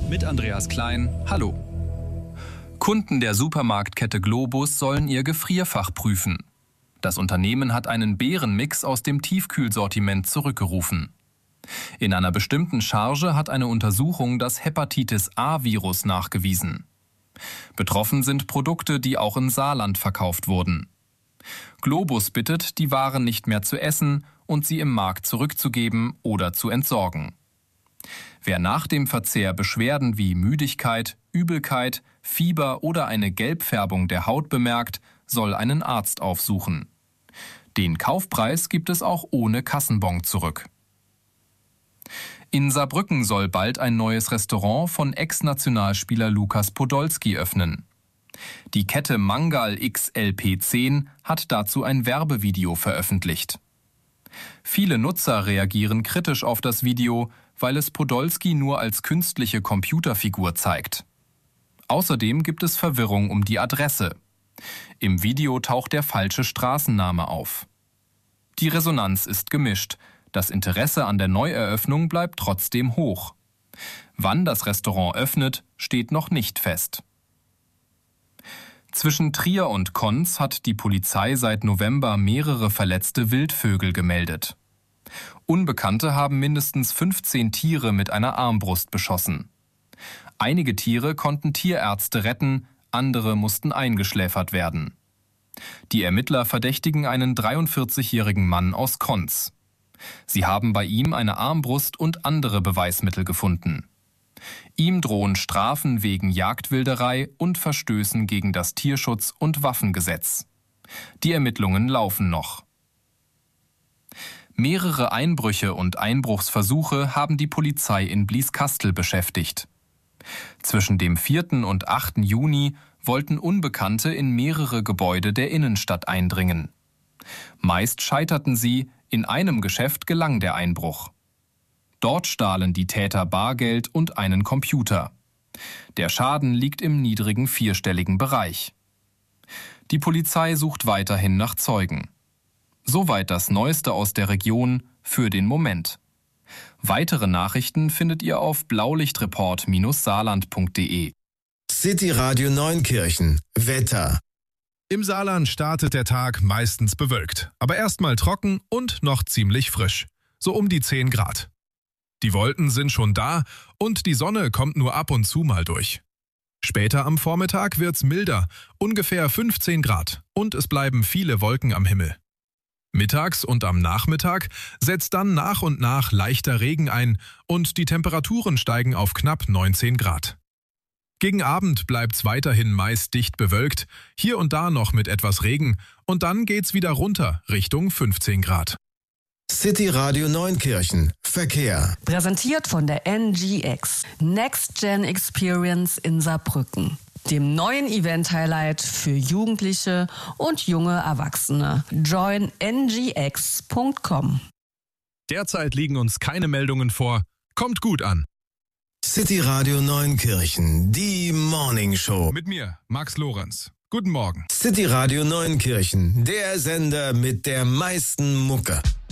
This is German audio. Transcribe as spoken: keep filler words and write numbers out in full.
Mit Andreas Klein, hallo. Kunden der Supermarktkette Globus sollen ihr Gefrierfach prüfen. Das Unternehmen hat einen Beerenmix aus dem Tiefkühlsortiment zurückgerufen. In einer bestimmten Charge hat eine Untersuchung das Hepatitis-A-Virus nachgewiesen. Betroffen sind Produkte, die auch im Saarland verkauft wurden. Globus bittet, die Waren nicht mehr zu essen und sie im Markt zurückzugeben oder zu entsorgen. Wer nach dem Verzehr Beschwerden wie Müdigkeit, Übelkeit, Fieber oder eine Gelbfärbung der Haut bemerkt, soll einen Arzt aufsuchen. Den Kaufpreis gibt es auch ohne Kassenbon zurück. In Saarbrücken soll bald ein neues Restaurant von Ex-Nationalspieler Lukas Podolski öffnen. Die Kette Mangal X L P zehn hat dazu ein Werbevideo veröffentlicht. Viele Nutzer reagieren kritisch auf das Video, weil es Podolski nur als künstliche Computerfigur zeigt. Außerdem gibt es Verwirrung um die Adresse. Im Video taucht der falsche Straßenname auf. Die Resonanz ist gemischt. Das Interesse an der Neueröffnung bleibt trotzdem hoch. Wann das Restaurant öffnet, steht noch nicht fest. Zwischen Trier und Konz hat die Polizei seit November mehrere verletzte Wildvögel gemeldet. Unbekannte haben mindestens fünfzehn Tiere mit einer Armbrust beschossen. Einige Tiere konnten Tierärzte retten, andere mussten eingeschläfert werden. Die Ermittler verdächtigen einen dreiundvierzigjährigen Mann aus Konz. Sie haben bei ihm eine Armbrust und andere Beweismittel gefunden. Ihm drohen Strafen wegen Jagdwilderei und Verstößen gegen das Tierschutz- und Waffengesetz. Die Ermittlungen laufen noch. Mehrere Einbrüche und Einbruchsversuche haben die Polizei in Blieskastel beschäftigt. Zwischen dem vierten und achten Juni wollten Unbekannte in mehrere Gebäude der Innenstadt eindringen. Meist scheiterten sie, in einem Geschäft gelang der Einbruch. Dort stahlen die Täter Bargeld und einen Computer. Der Schaden liegt im niedrigen vierstelligen Bereich. Die Polizei sucht weiterhin nach Zeugen. Soweit das Neueste aus der Region für den Moment. Weitere Nachrichten findet ihr auf blaulichtreport Bindestrich saarland punkt de. City Radio Neunkirchen. Wetter. Im Saarland startet der Tag meistens bewölkt, aber erstmal trocken und noch ziemlich frisch. So um die zehn Grad. Die Wolken sind schon da und die Sonne kommt nur ab und zu mal durch. Später am Vormittag wird's milder, ungefähr fünfzehn Grad, und es bleiben viele Wolken am Himmel. Mittags und am Nachmittag setzt dann nach und nach leichter Regen ein und die Temperaturen steigen auf knapp neunzehn Grad. Gegen Abend bleibt's weiterhin meist dicht bewölkt, hier und da noch mit etwas Regen, und dann geht's wieder runter Richtung fünfzehn Grad. City Radio Neunkirchen. Verkehr. Präsentiert von der N G X. Next Gen Experience in Saarbrücken. Dem neuen Event-Highlight für Jugendliche und junge Erwachsene. join n g x punkt com. Derzeit liegen uns keine Meldungen vor. Kommt gut an. City Radio Neunkirchen, die Morning Show. Mit mir, Max Lorenz. Guten Morgen. City Radio Neunkirchen, der Sender mit der meisten Mucke.